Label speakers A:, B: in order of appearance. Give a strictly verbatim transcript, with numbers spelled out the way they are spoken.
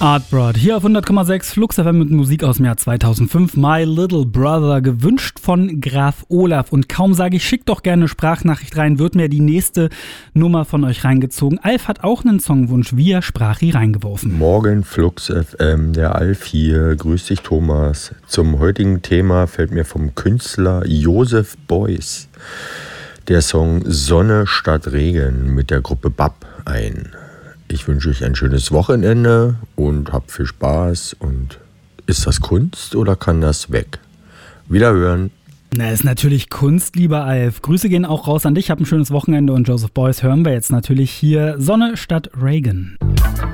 A: Artbrod, hier auf hundert Komma sechs Flux F M mit Musik aus dem Jahr zweitausendfünf. My Little Brother, gewünscht von Graf Olaf. Und kaum sage ich, schickt doch gerne eine Sprachnachricht rein, wird mir die nächste Nummer von euch reingezogen. Alf hat auch einen Songwunsch via Sprachi reingeworfen.
B: Morgen Flux F M, der Alf hier. Grüß dich, Thomas. Zum heutigen Thema fällt mir vom Künstler Joseph Beuys der Song Sonne statt Regen mit der Gruppe B A P ein. Ich wünsche euch ein schönes Wochenende und habt viel Spaß. Und ist das Kunst oder kann das weg? Wiederhören.
A: Na, ist natürlich Kunst, lieber Alf. Grüße gehen auch raus an dich. Hab ein schönes Wochenende und Joseph Beuys hören wir jetzt natürlich hier. Sonne statt Reagan.